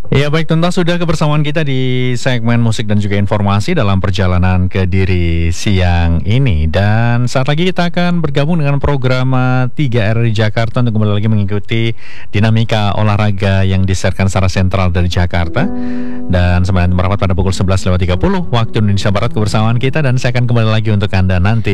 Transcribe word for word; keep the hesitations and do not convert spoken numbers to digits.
Ya baik, tuntas sudah kebersamaan kita di segmen musik dan juga informasi dalam perjalanan Kediri siang ini. Dan saat lagi kita akan bergabung dengan program tiga R di Jakarta untuk kembali lagi mengikuti dinamika olahraga yang disiarkan secara sentral dari Jakarta. Dan sebenarnya merapat pada pukul sebelas lewat tiga puluh waktu Indonesia Barat kebersamaan kita, dan saya akan kembali lagi untuk Anda nanti